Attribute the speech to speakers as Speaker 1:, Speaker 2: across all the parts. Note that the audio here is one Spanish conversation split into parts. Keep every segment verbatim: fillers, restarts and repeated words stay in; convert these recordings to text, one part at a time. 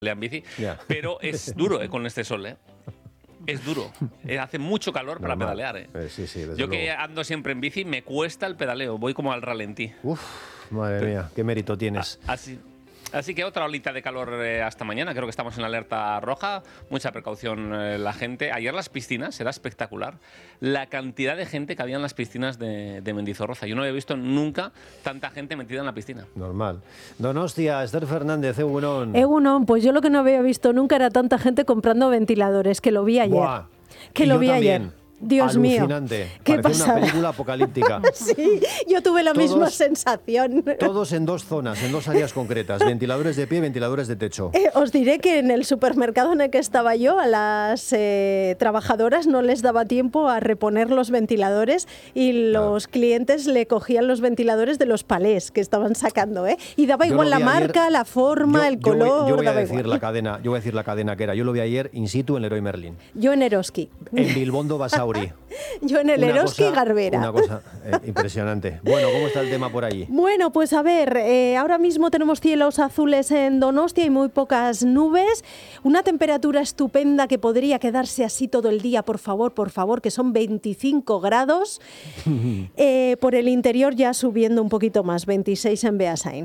Speaker 1: en bici,
Speaker 2: yeah.
Speaker 1: pero es duro eh, con este sol, ¿eh? Es duro, eh, hace mucho calor para
Speaker 2: Normal.
Speaker 1: pedalear. ¿eh?
Speaker 2: Eh, sí, sí, desde
Speaker 1: Yo que
Speaker 2: luego.
Speaker 1: ando siempre en bici, me cuesta el pedaleo, voy como al ralentí.
Speaker 2: Uf, madre mía, qué mérito tienes.
Speaker 1: Así, así que otra olita de calor eh, hasta mañana, creo que estamos en alerta roja, mucha precaución eh, la gente. Ayer las piscinas, era espectacular, la cantidad de gente que había en las piscinas de, de Mendizorroza. Yo no había visto nunca tanta gente metida en la piscina.
Speaker 2: Normal. Donostia, Esther Fernández, Egunon.
Speaker 3: Egunon, pues yo lo que no había visto nunca era tanta gente comprando ventiladores, que lo vi ayer.
Speaker 2: Buah.
Speaker 3: Que
Speaker 2: Y
Speaker 3: lo
Speaker 2: yo
Speaker 3: vi
Speaker 2: también.
Speaker 3: ayer. Dios mío.
Speaker 2: Alucinante.
Speaker 3: ¿Qué
Speaker 2: Parecía
Speaker 3: pasaba?
Speaker 2: una película apocalíptica.
Speaker 3: Sí, yo tuve la
Speaker 2: Todos-
Speaker 3: misma sensación.
Speaker 2: Todos en dos zonas, en dos áreas concretas. Ventiladores de pie y ventiladores de techo.
Speaker 3: Eh, os diré que en el supermercado en el que estaba yo, a las eh, trabajadoras no les daba tiempo a reponer los ventiladores y los clientes le cogían los ventiladores de los palés que estaban sacando, ¿eh? Y daba
Speaker 2: Yo
Speaker 3: igual
Speaker 2: lo
Speaker 3: la
Speaker 2: vi
Speaker 3: marca,
Speaker 2: ayer-
Speaker 3: la forma,
Speaker 2: yo-
Speaker 3: el
Speaker 2: yo voy-
Speaker 3: color,
Speaker 2: Yo voy, a
Speaker 3: daba
Speaker 2: decir
Speaker 3: igual.
Speaker 2: la cadena, yo voy a decir la cadena que era. Yo lo vi ayer in situ en Leroy Merlin.
Speaker 3: Yo en Eroski.
Speaker 2: En Bilbondo Basauri.
Speaker 3: Yo en el
Speaker 2: Una
Speaker 3: Eroski
Speaker 2: cosa-
Speaker 3: Garbera.
Speaker 2: Una cosa eh, impresionante. Bueno, ¿cómo está el tema por allí?
Speaker 3: Bueno, pues a ver, eh, ahora mismo tenemos cielos azules en Donostia y muy pocas nubes, una temperatura estupenda que podría quedarse así todo el día, por favor, por favor, que son veinticinco grados, eh, por el interior ya subiendo un poquito más, veintiséis en Beasain.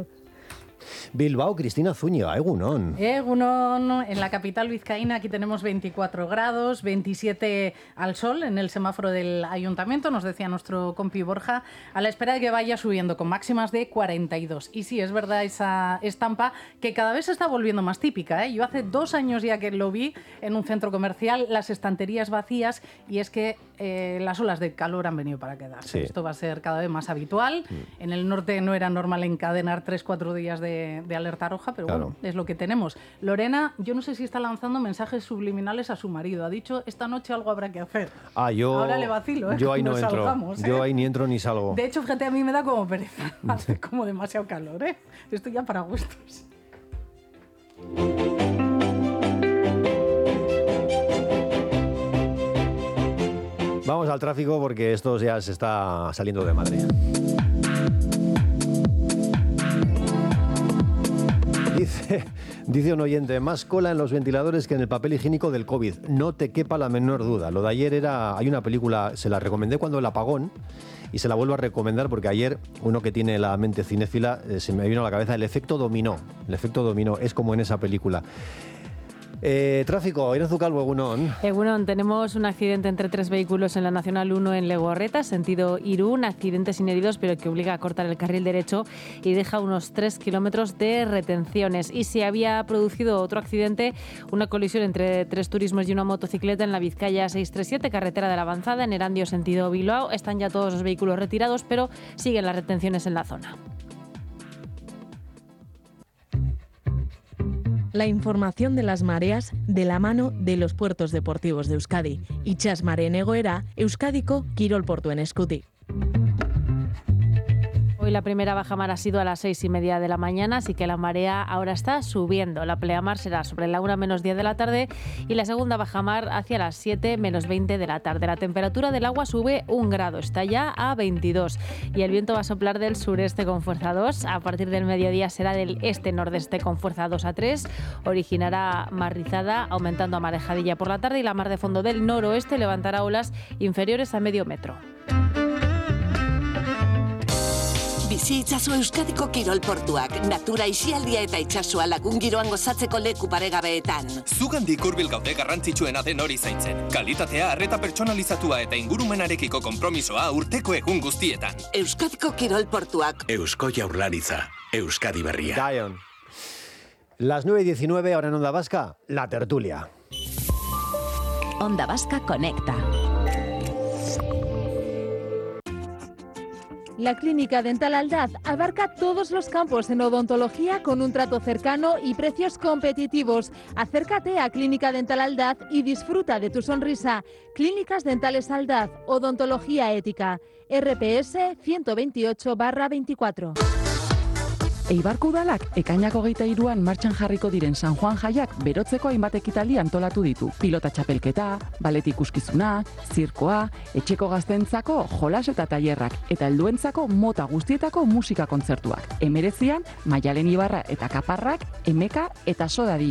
Speaker 2: Bilbao, Cristina Zúñiga, Egunon.
Speaker 4: Egunon, en la capital vizcaína aquí tenemos veinticuatro grados, veintisiete al sol en el semáforo del ayuntamiento, nos decía nuestro compi Borja, a la espera de que vaya subiendo con máximas de cuarenta y dos. Y sí, es verdad esa estampa que cada vez se está volviendo más típica, ¿eh? Yo hace dos años ya que lo vi en un centro comercial, las estanterías vacías, y es que eh, las olas de calor han venido para quedarse.
Speaker 2: Sí.
Speaker 4: Esto va a ser cada vez más habitual. Mm. En el norte no era normal encadenar tres, cuatro días de de alerta roja, pero
Speaker 2: Claro.
Speaker 4: bueno, es lo que tenemos. Lorena, yo no sé si está lanzando mensajes subliminales a su marido. Ha dicho, esta noche algo habrá que hacer.
Speaker 2: Ah, yo,
Speaker 4: Ahora le vacilo, ¿eh?
Speaker 2: yo ahí no
Speaker 4: Nos
Speaker 2: entro.
Speaker 4: salgamos, ¿eh?
Speaker 2: Yo ahí ni entro ni salgo.
Speaker 4: De hecho, fíjate, a mí me da como pereza. Hace como demasiado calor, ¿eh? Esto ya para gustos.
Speaker 2: Vamos al tráfico porque esto ya se está saliendo de madre. Dice, dice un oyente, más cola en los ventiladores que en el papel higiénico del COVID. No te quepa la menor duda. Lo de ayer era, hay una película, se la recomendé cuando el apagón y se la vuelvo a recomendar porque ayer uno que tiene la mente cinéfila eh, se me vino a la cabeza el efecto dominó. El efecto dominó es como en esa película. Eh, tráfico, Irazu Calvo, Egunon.
Speaker 5: Egunon, tenemos un accidente entre tres vehículos en la Nacional uno en Legorreta, sentido Irún, accidente sin heridos, pero que obliga a cortar el carril derecho y deja unos tres kilómetros de retenciones. Y se había producido otro accidente, una colisión entre tres turismos y una motocicleta en la Vizcaya seiscientos treinta y siete, carretera de la Avanzada, en Erandio, sentido Bilbao. Están ya todos los vehículos retirados, pero siguen las retenciones en la zona.
Speaker 6: La información de las mareas de la mano de los puertos deportivos de Euskadi. Itxas mareen egoera, Euskadiko kirol portuen eskutik.
Speaker 5: Hoy la primera bajamar ha sido a las seis y media de la mañana, así que la marea ahora está subiendo. La pleamar será sobre la una menos diez de la tarde y la segunda bajamar hacia las siete menos veinte de la tarde. La temperatura del agua sube un grado, está ya a veintidós y el viento va a soplar del sureste con fuerza dos. A partir del mediodía será del este-nordeste con fuerza dos a tres. Originará mar rizada, aumentando a marejadilla por la tarde, y la mar de fondo del noroeste levantará olas inferiores a medio metro.
Speaker 7: Bizi itzazu Euskadiko kirol portuak, natura isialdia eta itsasoa lagun giroan gozatzeko leku paregabeetan.
Speaker 8: Zugandik hurbil gaude garrantzitsuena den hori zaintzen. Kalitatea, arreta pertsonalizatua eta ingurumenarekiko konpromisoa urteko egun guztietan.
Speaker 7: Euskadiko kirol portuak.
Speaker 9: Eusko Jaurlaritza, Euskadi berria.
Speaker 2: Dion. Las nueve y diecinueve, ahora en Onda Vasca, la tertulia.
Speaker 10: Onda Vasca Conecta.
Speaker 6: La Clínica Dental Aldaz abarca todos los campos en odontología con un trato cercano y precios competitivos. Acércate a Clínica Dental Aldaz y disfruta de tu sonrisa. Clínicas Dentales Aldaz, odontología ética. R P S ciento veintiocho barra veinticuatro.
Speaker 11: Eibarko udalak ekainako hogeita hiruan martxan jarriko diren San Juan jaiak berotzeko hainbat ekitaldi antolatu ditu. Pilota txapelketa, balet ikuskizuna, zirkoa, etxeko gaztentzako jolas eta tailerrak eta helduentzako mota guztietako musika kontzertuak. Emerezian, Maialen Ibarra eta Kaparrak, Emeka eta Soda